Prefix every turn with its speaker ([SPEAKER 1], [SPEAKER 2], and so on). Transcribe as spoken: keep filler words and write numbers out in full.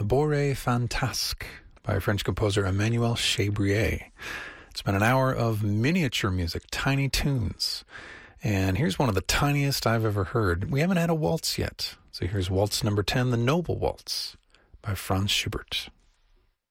[SPEAKER 1] Labore Fantasque by French composer Emmanuel Chabrier. It's been an hour of miniature music, tiny tunes. And here's one of the tiniest I've ever heard. We haven't had a waltz yet. So here's waltz number ten, the Noble Waltz by Franz Schubert.